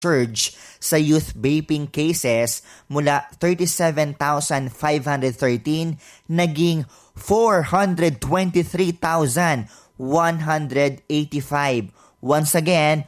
surge sa youth vaping cases mula 37,513 naging 423,185. Once again,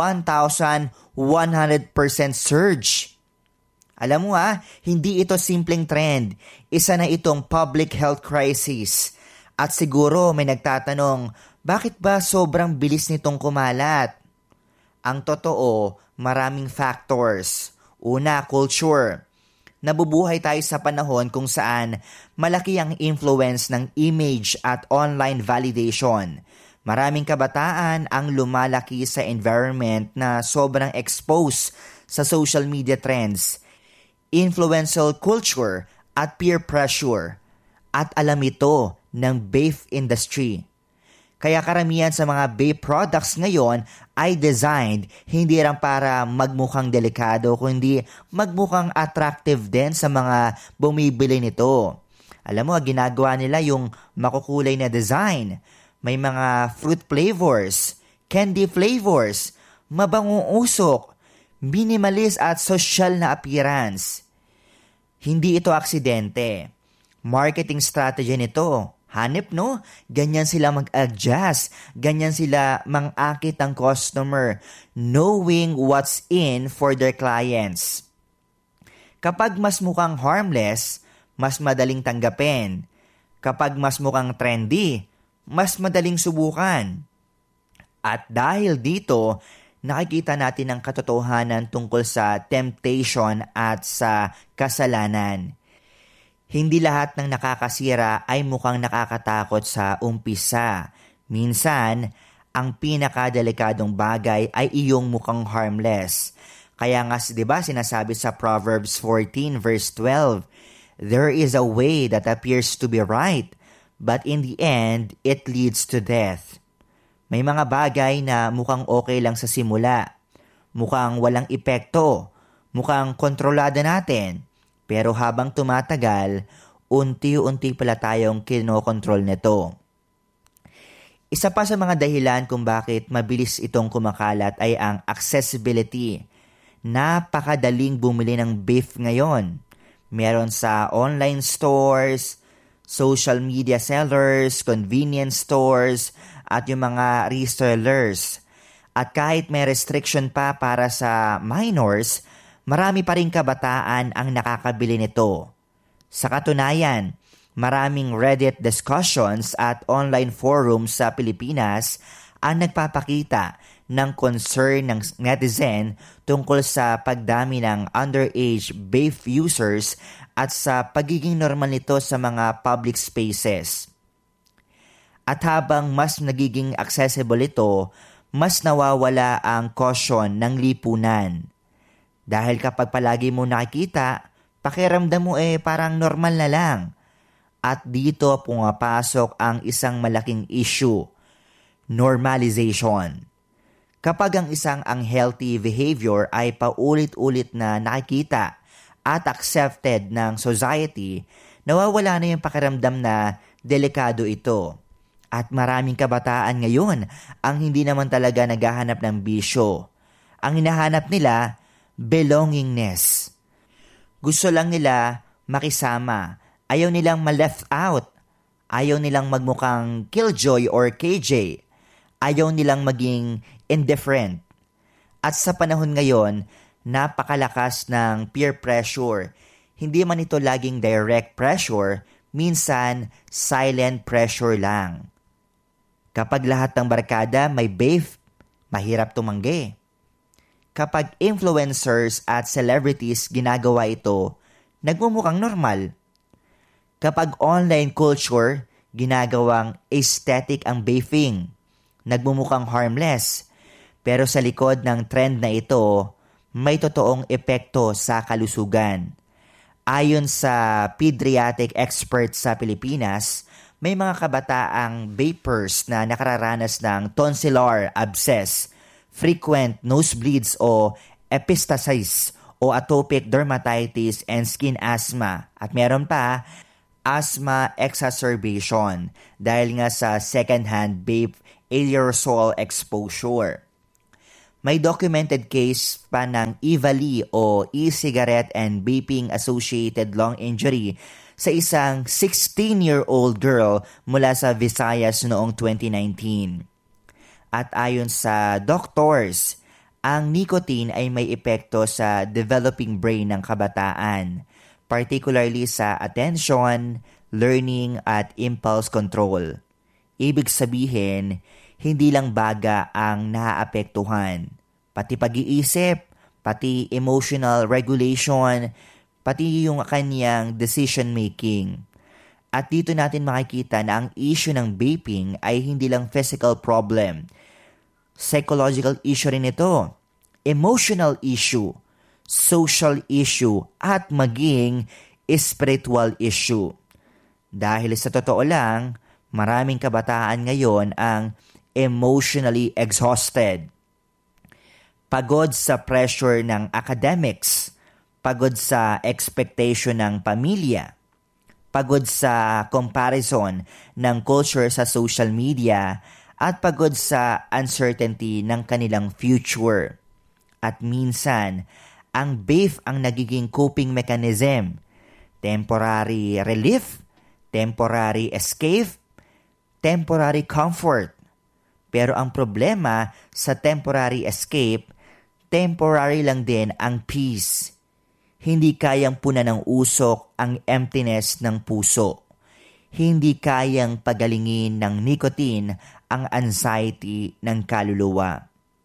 1,100% surge. Alam mo hindi ito simpleng trend. Isa na itong public health crisis. At siguro may nagtatanong, bakit ba sobrang bilis nitong kumalat? Ang totoo, maraming factors. Una, culture. Nabubuhay tayo sa panahon kung saan malaki ang influence ng image at online validation. Maraming kabataan ang lumalaki sa environment na sobrang exposed sa social media trends, influential culture at peer pressure. At alam ito ng vape industry. Kaya karamihan sa mga vape products ngayon ay designed hindi lang para magmukhang delikado, kundi magmukhang attractive din sa mga bumibili nito. Alam mo, ginagawa nila yung makukulay na design. May mga fruit flavors, candy flavors, mabangong usok, minimalist at social na appearance. Hindi ito aksidente. Marketing strategy nito. Hanip no? Ganyan sila mag-adjust. Ganyan sila mangakit ang customer, knowing what's in for their clients. Kapag mas mukhang harmless, mas madaling tanggapin. Kapag mas mukhang trendy, mas madaling subukan. At dahil dito, nakikita natin ang katotohanan tungkol sa temptation at sa kasalanan. Hindi lahat ng nakakasira ay mukhang nakakatakot sa umpisa. Minsan, ang pinakadelikadong bagay ay iyong mukhang harmless. Kaya nga, di ba, sinasabi sa Proverbs 14 verse 12, "There is a way that appears to be right, but in the end, it leads to death." May mga bagay na mukhang okay lang sa simula, mukhang walang epekto, mukhang kontrolado natin, pero habang tumatagal, unti-unti pala tayong kinokontrol nito. Isa pa sa mga dahilan kung bakit mabilis itong kumakalat ay ang accessibility. Napakadaling bumili ng beef ngayon. Meron sa online stores, social media sellers, convenience stores, at yung mga resellers. At kahit may restriction pa para sa minors, marami pa rin kabataan ang nakakabili nito. Sa katunayan, maraming Reddit discussions at online forums sa Pilipinas ang nagpapakita ng concern ng netizen tungkol sa pagdami ng underage vape users at sa pagiging normal nito sa mga public spaces. At habang mas nagiging accessible ito, mas nawawala ang caution ng lipunan. Dahil kapag palagi mo nakikita, pakiramdam mo parang normal na lang. At dito pumapasok ang isang malaking issue, normalization. Kapag ang isang unhealthy behavior ay paulit-ulit na nakikita at accepted ng society, nawawala na yung pakiramdam na delikado ito. At maraming kabataan ngayon ang hindi naman talaga naghahanap ng bisyo. Ang hinahanap nila, belongingness. Gusto lang nila makisama. Ayaw nilang ma-left out. Ayaw nilang magmukhang killjoy or KJ. Ayaw nilang maging indifferent. At sa panahon ngayon, napakalakas ng peer pressure. Hindi man ito laging direct pressure, minsan silent pressure lang. Kapag lahat ng barkada may vape, mahirap tumanggi. Kapag influencers at celebrities ginagawa ito, nagmumukhang normal. Kapag online culture, ginagawang aesthetic ang vaping, nagmumukhang harmless. Pero sa likod ng trend na ito, may totoong epekto sa kalusugan. Ayon sa pediatric expert sa Pilipinas, may mga kabataang vapers na nakararanas ng tonsillar abscess, frequent nosebleeds o epistaxis o atopic dermatitis and skin asthma. At meron pa, asthma exacerbation dahil nga sa second-hand vape aerosol exposure. May documented case pa ng EVALI o E-Cigarette and Vaping Associated Lung Injury sa isang 16-year-old girl mula sa Visayas noong 2019. At ayon sa doctors, ang nicotine ay may epekto sa developing brain ng kabataan, particularly sa attention, learning at impulse control. Ibig sabihin, hindi lang baga ang naaapektuhan, pati pag-iisip, pati emotional regulation, pati yung kanyang decision making. At dito natin makikita na ang issue ng vaping ay hindi lang physical problem. Psychological issue rin ito, emotional issue, social issue, at maging spiritual issue. Dahil sa totoo lang, maraming kabataan ngayon ang emotionally exhausted. Pagod sa pressure ng academics, pagod sa expectation ng pamilya, pagod sa comparison ng culture sa social media, at pagod sa uncertainty ng kanilang future. At minsan, ang vape ang nagiging coping mechanism, temporary relief, temporary escape, temporary comfort. Pero ang problema sa temporary escape, temporary lang din ang peace. Hindi kayang punan ng usok ang emptiness ng puso. Hindi kayang pagalingin ng nicotine ang anxiety ng kaluluwa.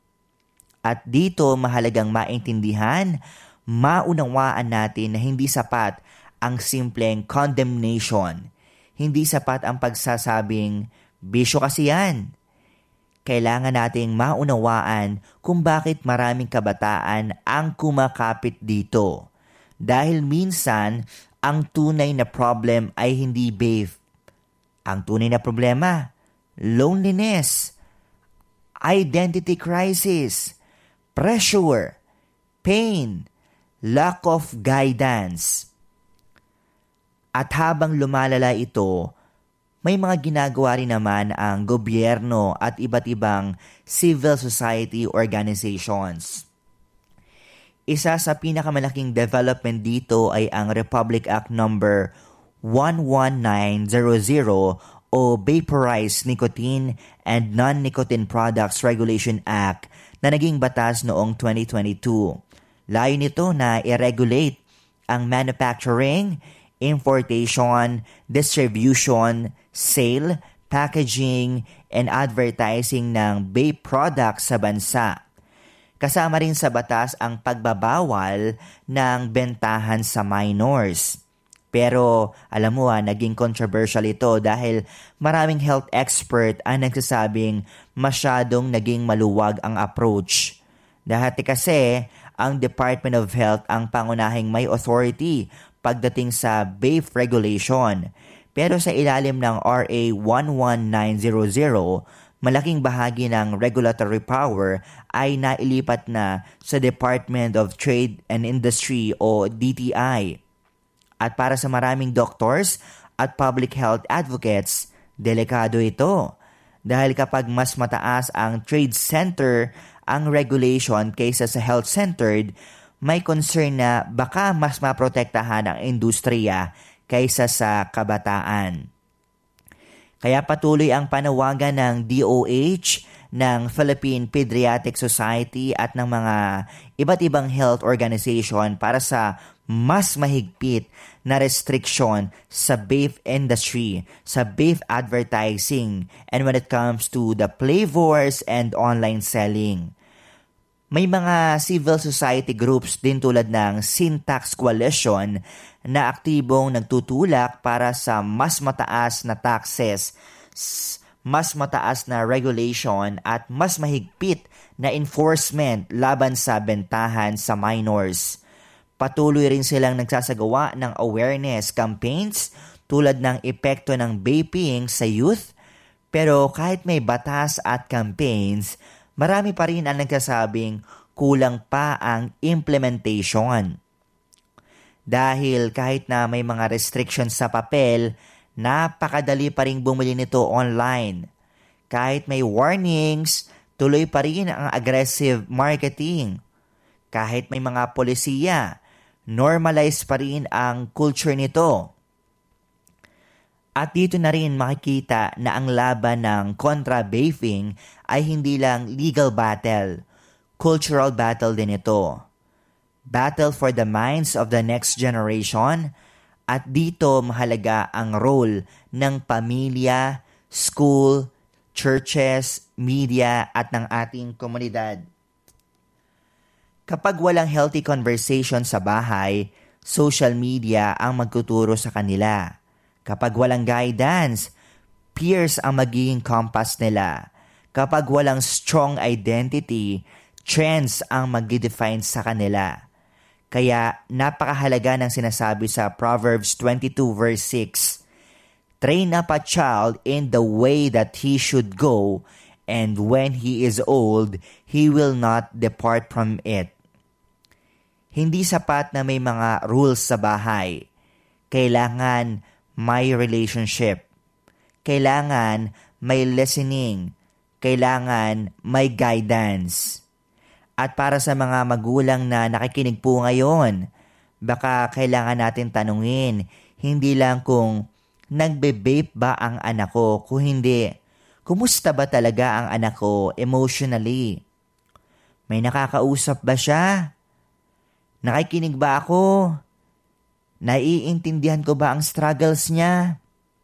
At dito mahalagang maintindihan, maunawaan natin na hindi sapat ang simpleng condemnation. Hindi sapat ang pagsasabing, bisyo kasi yan. Kailangan nating maunawaan kung bakit maraming kabataan ang kumakapit dito. Dahil minsan, ang tunay na problem ay hindi vape. Ang tunay na problema, loneliness, identity crisis, pressure, pain, lack of guidance. At habang lumalala ito, may mga ginagawa rin naman ang gobyerno at iba't ibang civil society organizations. Isa sa pinakamalaking development dito ay ang Republic Act number 11900 o Vaporized Nicotine and Non-Nicotine Products Regulation Act na naging batas noong 2022. Layo nito na i-regulate ang manufacturing, importation, distribution, sale, packaging, and advertising ng vape products sa bansa. Kasama rin sa batas ang pagbabawal ng bentahan sa minors. Pero alam mo naging controversial ito dahil maraming health expert ang nagsasabing masyadong naging maluwag ang approach. Dahil kasi ang Department of Health ang pangunahing may authority pagdating sa vape regulation. Pero sa ilalim ng RA 11900, malaking bahagi ng regulatory power ay nailipat na sa Department of Trade and Industry o DTI. At para sa maraming doctors at public health advocates, delikado ito. Dahil kapag mas mataas ang trade center ang regulation kaysa sa health-centered, may concern na baka mas maprotektahan ang industriya kaysa sa kabataan. Kaya patuloy ang panawagan ng DOH, ng Philippine Pediatric Society at ng mga iba't ibang health organization para sa mas mahigpit na restriction sa vape industry, sa vape advertising, and when it comes to the flavors and online selling. May mga civil society groups din tulad ng Syntax Coalition na aktibong nagtutulak para sa mas mataas na taxes, mas mataas na regulation at mas mahigpit na enforcement laban sa bentahan sa minors. Patuloy rin silang nagsasagawa ng awareness campaigns tulad ng epekto ng vaping sa youth, pero kahit may batas at campaigns, marami pa rin ang nagsasabing kulang pa ang implementation. Dahil kahit na may mga restrictions sa papel, napakadali pa rin bumili nito online. Kahit may warnings, Tuloy pa rin ang aggressive marketing. Kahit may mga polisiya, normalize pa rin ang culture nito. At dito na rin makikita na ang laban ng contra-vaping ay hindi lang legal battle, cultural battle din ito. Battle for the minds of the next generation, at dito mahalaga ang role ng pamilya, school, churches, media at ng ating komunidad. Kapag walang healthy conversation sa bahay, social media ang magtuturo sa kanila. Kapag walang guidance, peers ang magiging compass nila. Kapag walang strong identity, trends ang mag-define sa kanila. Kaya napakahalaga ng sinasabi sa Proverbs 22 verse 6, "Train up a child in the way that he should go, and when he is old, he will not depart from it." Hindi sapat na may mga rules sa bahay. Kailangan may relationship. Kailangan may listening. Kailangan may guidance. At para sa mga magulang na nakikinig po ngayon, baka kailangan natin tanungin, hindi lang kung nagbe-vape ba ang anak ko, kung hindi, kumusta ba talaga ang anak ko emotionally? May nakakausap ba siya? Nakikinig ba ako? Naiintindihan ko ba ang struggles niya?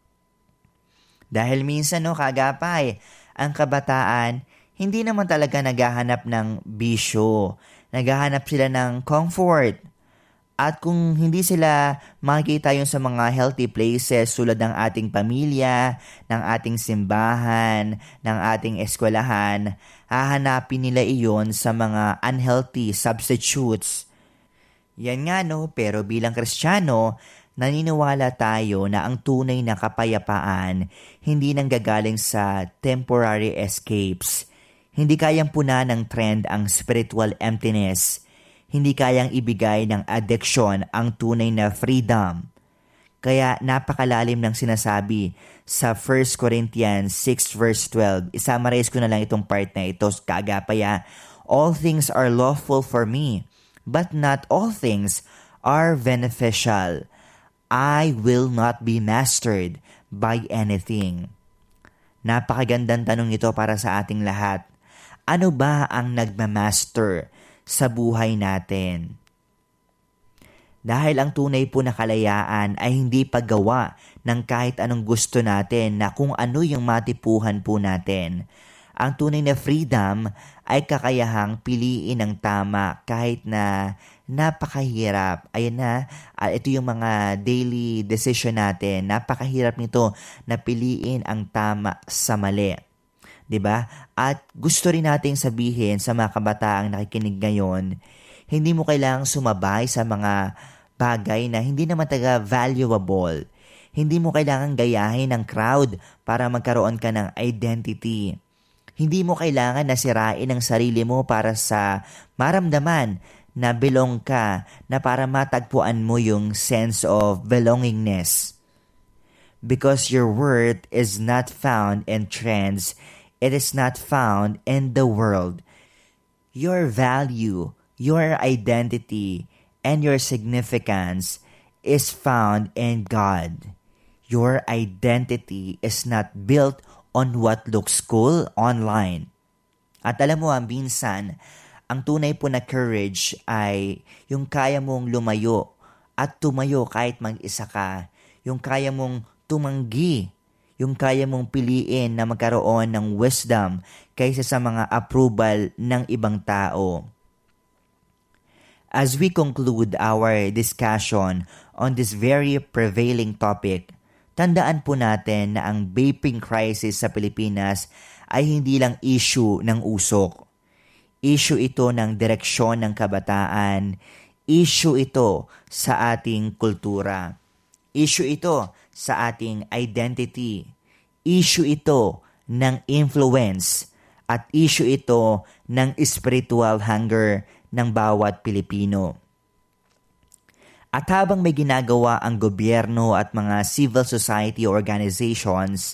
Dahil minsan kagapay, ang kabataan, hindi naman talaga naghahanap ng bisyo. Naghahanap sila ng comfort. At kung hindi sila makikita yun sa mga healthy places tulad ng ating pamilya, ng ating simbahan, ng ating eskwelahan, hahanapin nila iyon sa mga unhealthy substitutes. Yan nga pero bilang Kristiyano, naniniwala tayo na ang tunay na kapayapaan hindi nanggagaling sa temporary escapes. Hindi kayang punan ng trend ang spiritual emptiness. Hindi kayang ibigay ng addiction ang tunay na freedom. Kaya napakalalim ng sinasabi sa 1 Corinthians 6 verse 12. Isummarize ko na lang itong part na ito, kagapaya. "All things are lawful for me, but not all things are beneficial. I will not be mastered by anything." Napakagandang tanong ito para sa ating lahat. Ano ba ang nagmamaster sa buhay natin? Dahil ang tunay po na kalayaan ay hindi paggawa ng kahit anong gusto natin na kung ano yung matipuhan po natin. Ang tunay na freedom ay kakayahang piliin ang tama kahit na napakahirap. Ayan na, ito yung mga daily decision natin. Napakahirap nito na piliin ang tama sa mali. 'Di ba? At gusto rin nating sabihin sa mga kabataang nakikinig ngayon, hindi mo kailangang sumabay sa mga bagay na hindi naman taga valuable. Hindi mo kailangang gayahin ng crowd para magkaroon ka ng identity. Hindi mo kailangan na sirain ang sarili mo para sa maramdaman na belong ka, na para matagpuan mo yung sense of belongingness. Because your worth is not found in trends, it is not found in the world. Your value, your identity, and your significance is found in God. Your identity is not built on what looks cool online. At alam mo, minsan, ang tunay po na courage ay yung kaya mong lumayo at tumayo kahit mag-isa ka. Yung kaya mong tumanggi. Yung kaya mong piliin na magkaroon ng wisdom kaysa sa mga approval ng ibang tao. As we conclude our discussion on this very prevailing topic, tandaan po natin na ang vaping crisis sa Pilipinas ay hindi lang issue ng usok. Issue ito ng direksyon ng kabataan. Issue ito sa ating kultura. Issue ito sa ating identity. Issue ito ng influence. At issue ito ng spiritual hunger ng bawat Pilipino. At habang may ginagawa ang gobyerno at mga civil society organizations,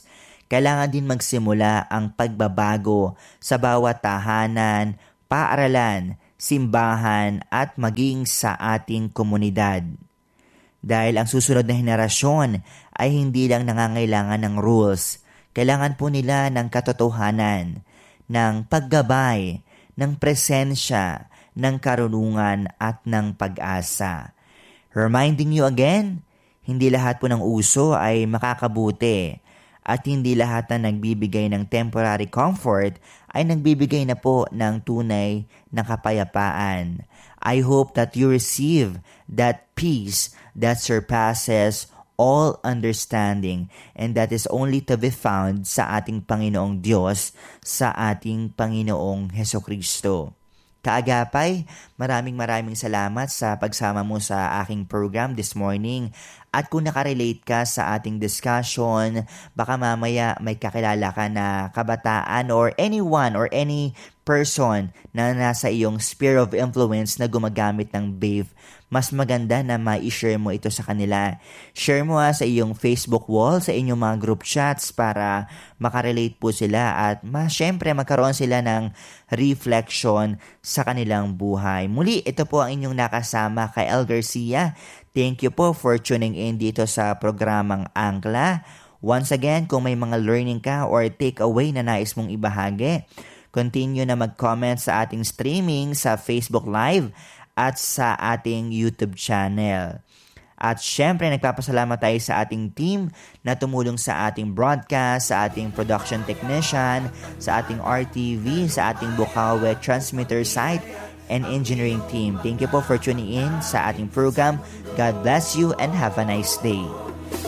kailangan din magsimula ang pagbabago sa bawat tahanan, paaralan, simbahan at maging sa ating komunidad. Dahil ang susunod na henerasyon ay hindi lang nangangailangan ng rules, kailangan po nila ng katotohanan, ng paggabay, ng presensya, ng karunungan at ng pag-asa. Reminding you again, hindi lahat po ng uso ay makakabuti at hindi lahat na nagbibigay ng temporary comfort ay nagbibigay na po ng tunay na kapayapaan. I hope that you receive that peace that surpasses all understanding and that is only to be found sa ating Panginoong Diyos, sa ating Panginoong Hesukristo. Kaagapay, maraming salamat sa pagsama mo sa aking program this morning. At kung nakarelate ka sa ating discussion, baka mamaya may kakilala ka na kabataan or anyone or any person na nasa iyong sphere of influence na gumagamit ng babe. Mas maganda na ma-share mo ito sa kanila. Share mo sa iyong Facebook wall, sa inyong mga group chats para makarelate po sila at syempre magkaroon sila ng reflection sa kanilang buhay. Muli, ito po ang inyong nakasama kay El Garcia. Thank you po for tuning in dito sa programang Angkla. Once again, kung may mga learning ka or takeaway na nais mong ibahagi, continue na mag-comment sa ating streaming sa Facebook Live at sa ating YouTube channel. At syempre, nagpapasalamat tayo sa ating team na tumulong sa ating broadcast, sa ating production technician, sa ating RTV, sa ating Bukawe transmitter site, and engineering team. Thank you po for tuning in sa ating program. God bless you and have a nice day.